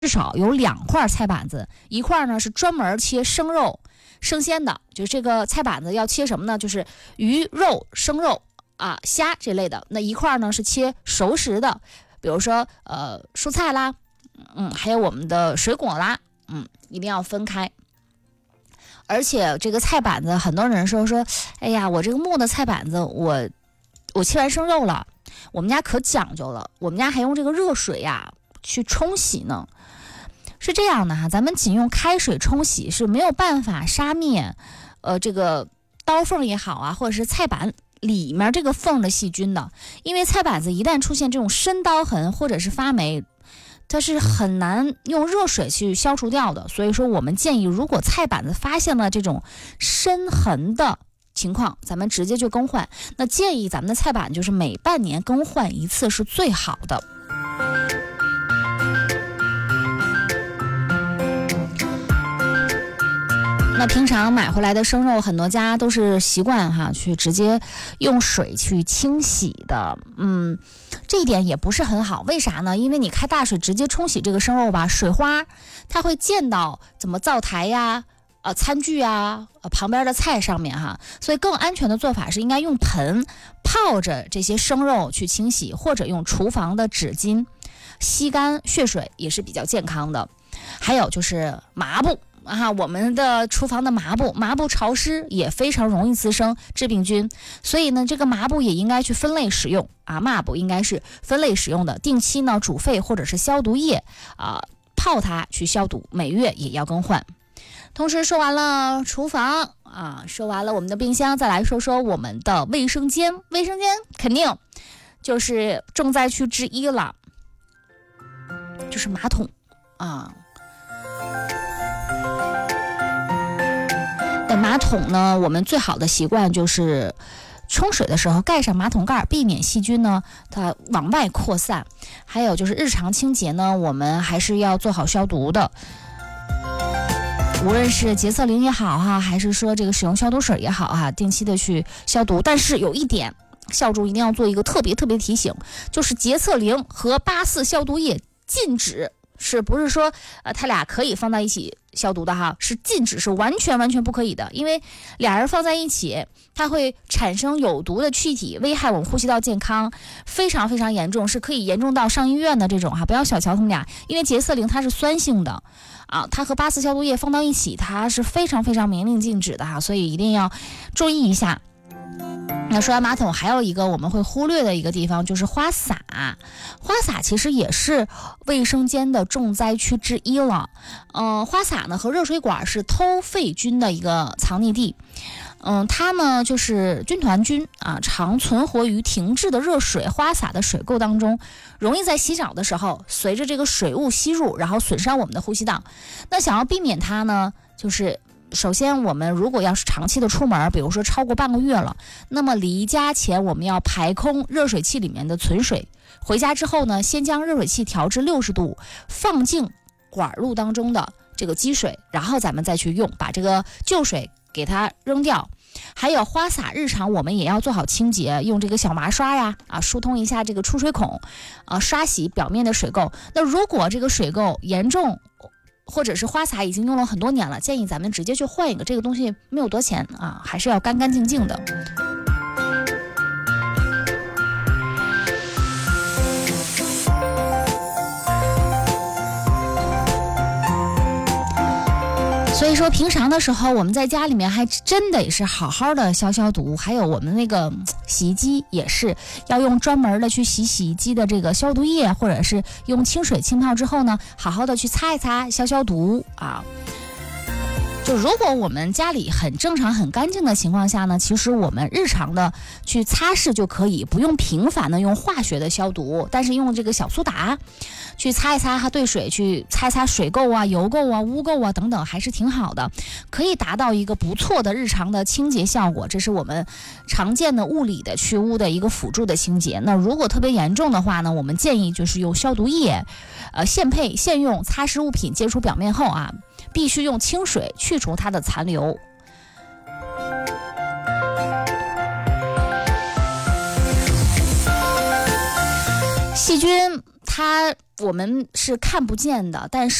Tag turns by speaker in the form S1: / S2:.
S1: 至少有2块菜板子，一块呢是专门切生肉生鲜的，就是这个菜板子要切什么呢？就是鱼肉、生肉啊、虾这类的。那一块呢是切熟食的，比如说蔬菜啦，还有我们的水果啦，一定要分开。而且这个菜板子，很多人说，哎呀，我这个木的菜板子，我切完生肉了，我们家可讲究了，我们家还用这个热水呀去冲洗呢。是这样的哈，咱们仅用开水冲洗是没有办法杀灭这个刀缝也好啊，或者是菜板里面这个缝的细菌的。因为菜板子一旦出现这种深刀痕或者是发霉，它是很难用热水去消除掉的。所以说我们建议，如果菜板子发现了这种深痕的情况，咱们直接就更换。那建议咱们的菜板就是每半年更换一次是最好的。那平常买回来的生肉，很多家都是习惯哈去直接用水去清洗的，这一点也不是很好。为啥呢？因为你开大水直接冲洗这个生肉吧，水花它会溅到怎么灶台呀、餐具啊、旁边的菜上面哈，所以更安全的做法是应该用盆泡着这些生肉去清洗，或者用厨房的纸巾吸干血水也是比较健康的。还有就是麻布。我们的厨房的麻布潮湿也非常容易滋生致病菌，所以呢，这个麻布也应该去分类使用啊，抹布应该是分类使用的，定期呢煮沸或者是消毒液泡它去消毒，每月也要更换。同时说完了厨房说完了我们的冰箱，再来说说我们的卫生间。卫生间肯定就是重灾区之一了，就是马桶马桶呢，我们最好的习惯就是冲水的时候盖上马桶盖，避免细菌呢它往外扩散。还有就是日常清洁呢，我们还是要做好消毒的，无论是洁厕灵也好还是说这个使用消毒水也好定期的去消毒。但是有一点，校主一定要做一个特别提醒，就是洁厕灵和84消毒液禁止，是不是说它俩可以放在一起消毒的是禁止，是完全不可以的。因为俩人放在一起，它会产生有毒的气体，危害我们呼吸道健康，非常严重，是可以严重到上医院的这种不要小瞧他们俩。因为洁厕灵它是酸性的它和84消毒液放到一起，它是非常明令禁止的所以一定要注意一下。那说完马桶，还有一个我们会忽略的一个地方就是花洒。花洒其实也是卫生间的重灾区之一了。花洒呢和热水管是偷肺菌的一个藏匿地。它呢就是菌团菌常存活于停滞的热水花洒的水垢当中，容易在洗澡的时候随着这个水雾吸入，然后损伤我们的呼吸道。那想要避免它呢，就是首先我们如果要是长期的出门，比如说超过半个月了，那么离家前我们要排空热水器里面的存水，回家之后呢，先将热水器调至60度，放进管路当中的这个积水，然后咱们再去用，把这个旧水给它扔掉。还有花洒日常我们也要做好清洁，用这个小麻刷疏通一下这个出水孔刷洗表面的水垢。那如果这个水垢严重，或者是花洒已经用了很多年了，建议咱们直接去换一个，这个东西没有多钱还是要干净的。所以说平常的时候我们在家里面还真得是好的消毒。还有我们那个洗衣机也是要用专门的去洗衣机的这个消毒液，或者是用清水浸泡之后呢，好的去擦一擦消毒就如果我们家里很正常很干净的情况下呢，其实我们日常的去擦拭就可以，不用频繁的用化学的消毒，但是用这个小苏打去擦一擦兑水去擦一擦水垢油垢污垢等等，还是挺好的，可以达到一个不错的日常的清洁效果。这是我们常见的物理的去污的一个辅助的清洁。那如果特别严重的话呢，我们建议就是用消毒液现配现用，擦拭物品接触表面后必须用清水去除它的残留。细菌它我们是看不见的，但是